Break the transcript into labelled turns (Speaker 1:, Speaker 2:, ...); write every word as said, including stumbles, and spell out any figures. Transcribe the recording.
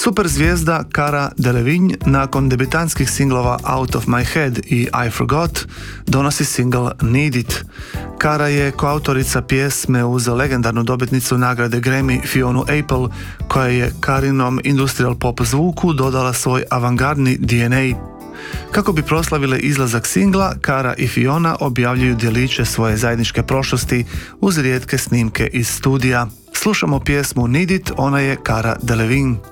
Speaker 1: Super zvijezda Cara Delevingne nakon debitanskih singlova Out of My Head i I Forgot donosi singl Need It. Cara je koautorica pjesme uz legendarnu dobitnicu nagrade Grammy Fionu Apple, koja je Carinom industrial pop zvuku dodala svoj avangardni D N A. Kako bi proslavile izlazak singla, Cara i Fiona objavljuju djeliće svoje zajedničke prošlosti uz rijetke snimke iz studija. Slušamo pjesmu Need It, ona je Cara Delevingne.